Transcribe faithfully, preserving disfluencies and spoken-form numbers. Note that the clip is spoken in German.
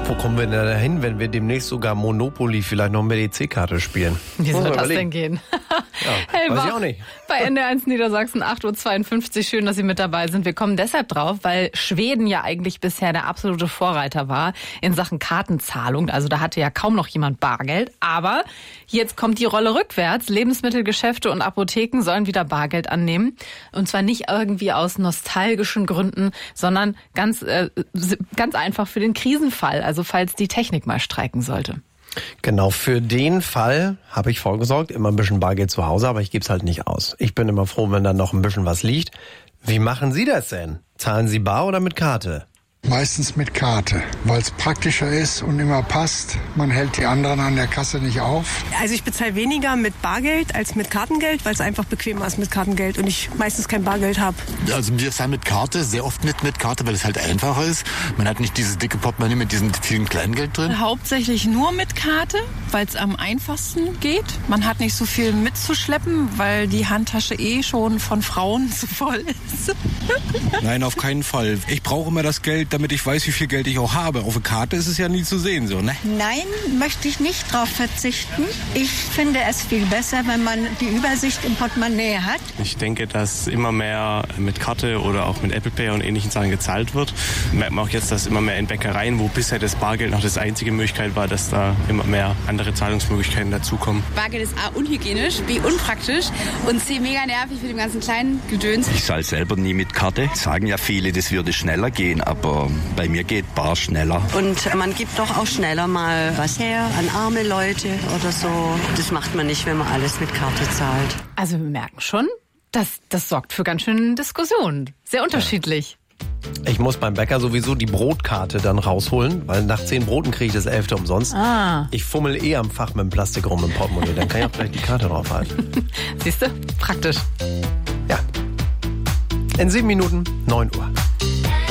Wo kommen wir denn da hin, wenn wir demnächst sogar Monopoly vielleicht noch mit E C-Karte spielen? Wie soll das überlegen. denn gehen? Ja, Hey, weiß Bach, ich auch nicht. Bei N D R eins Niedersachsen, acht Uhr zweiundfünfzig. Schön, dass Sie mit dabei sind. Wir kommen deshalb drauf, weil Schweden ja eigentlich bisher der absolute Vorreiter war in Sachen Kartenzahlung. Also da hatte ja kaum noch jemand Bargeld. Aber jetzt kommt die Rolle rückwärts. Lebensmittelgeschäfte und Apotheken sollen wieder Bargeld annehmen. Und zwar nicht irgendwie aus nostalgischen Gründen, sondern ganz, äh, ganz einfach für den Krisenfall. Also falls die Technik mal streiken sollte. Genau, für den Fall habe ich vorgesorgt, immer ein bisschen Bargeld zu Hause, aber ich gebe es halt nicht aus. Ich bin immer froh, wenn da noch ein bisschen was liegt. Wie machen Sie das denn? Zahlen Sie bar oder mit Karte? Meistens mit Karte, weil es praktischer ist und immer passt. Man hält die anderen an der Kasse nicht auf. Also ich bezahle weniger mit Bargeld als mit Kartengeld, weil es einfach bequemer ist mit Kartengeld und ich meistens kein Bargeld habe. Also wir zahlen mit Karte, sehr oft nicht mit Karte, weil es halt einfacher ist. Man hat nicht dieses dicke Portemonnaie mit diesem vielen Kleingeld drin. Hauptsächlich nur mit Karte, weil es am einfachsten geht. Man hat nicht so viel mitzuschleppen, weil die Handtasche eh schon von Frauen zu voll ist. Nein, auf keinen Fall. Ich brauche immer das Geld, damit ich weiß, wie viel Geld ich auch habe. Auf der Karte ist es ja nie zu sehen, so, ne? Nein, möchte ich nicht drauf verzichten. Ich finde es viel besser, wenn man die Übersicht im Portemonnaie hat. Ich denke, dass immer mehr mit Karte oder auch mit Apple Pay und ähnlichen Sachen gezahlt wird. Merkt man auch jetzt, dass immer mehr in Bäckereien, wo bisher das Bargeld noch das einzige Möglichkeit war, dass da immer mehr andere Zahlungsmöglichkeiten dazukommen. Bargeld ist A, unhygienisch, B, unpraktisch und C, mega nervig mit dem ganzen kleinen Gedöns. Ich zahle selber nie mit Karte. Sagen ja viele, das würde schneller gehen, aber bei mir geht bar schneller. Und man gibt doch auch schneller mal was her an arme Leute oder so. Das macht man nicht, wenn man alles mit Karte zahlt. Also wir merken schon, das, das sorgt für ganz schön Diskussionen. Sehr unterschiedlich. Ich muss beim Bäcker sowieso die Brotkarte dann rausholen, weil nach zehn Broten kriege ich das elfte umsonst. Ah. Ich fummel eh am Fach mit dem Plastik rum im Portemonnaie, dann kann ich auch gleich die Karte draufhalten. Siehst du? Praktisch. Ja. In sieben Minuten, neun Uhr.